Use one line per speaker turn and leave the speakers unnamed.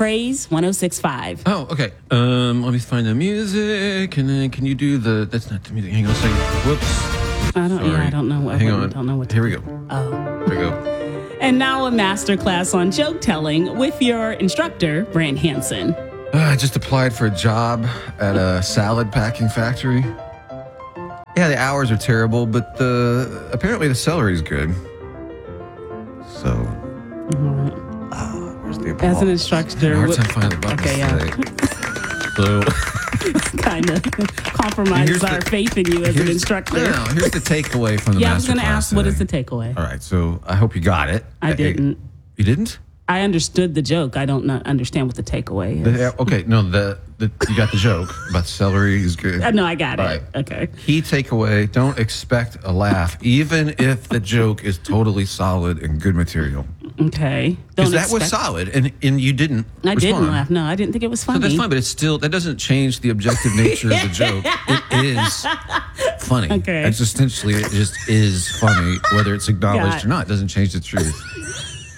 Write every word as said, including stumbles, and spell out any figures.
Praise one oh six point five.
Oh, okay. Um, let me find the music, and then can you do the? That's not the music. Hang on a second. Whoops.
I don't.
Sorry.
Yeah, I don't know. What,
Hang
I
on.
don't know what. To
Here we
do.
go.
Oh.
Here we go.
And now a masterclass on joke telling with your instructor, Brant Hansen.
Uh, I just applied for a job at a salad packing factory. Yeah, the hours are terrible, but the apparently the salary's good. So, uh, where's the applause?
As an instructor,
Hard
what-
time finding the buttons
okay, yeah.
today. So,
kind of compromises
Here's
our
the-
faith in you as an
here's-
instructor.
No, no, here's the takeaway from the
Yeah, I was
masterclass
going to ask, what is the
today.
takeaway?
All right, so I hope you got it.
I
Hey,
didn't.
You didn't?
I understood the joke. I don't not understand what the takeaway is.
The- okay, no, the, the you got the joke about celery is good.
Uh, no, I got
All
it.
right.
Okay.
Key takeaway, don't expect a laugh, even if the joke is totally solid and good material.
Okay.
Because
Don't
that was
expect-
solid, and, and you didn't
I didn't
respond.
laugh. No, I didn't think it was
So
funny.
that's fine, but it's still, that doesn't change the objective nature of the joke. It is funny.
Okay.
Existentially, it just is funny, whether it's acknowledged
Got-
or not. It doesn't change the truth.